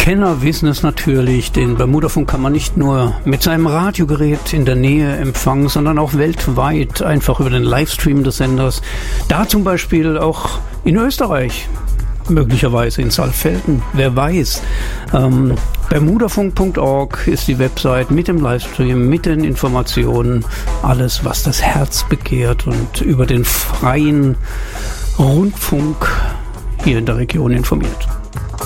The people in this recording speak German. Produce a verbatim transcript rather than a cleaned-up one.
Kenner wissen es natürlich, den Bermudafunk kann man nicht nur mit seinem Radiogerät in der Nähe empfangen, sondern auch weltweit, einfach über den Livestream des Senders. Da zum Beispiel auch in Österreich, möglicherweise in Saalfelden, wer weiß. Ähm, bermudafunk punkt org ist die Website mit dem Livestream, mit den Informationen, alles, was das Herz begehrt und über den freien Rundfunk hier in der Region informiert.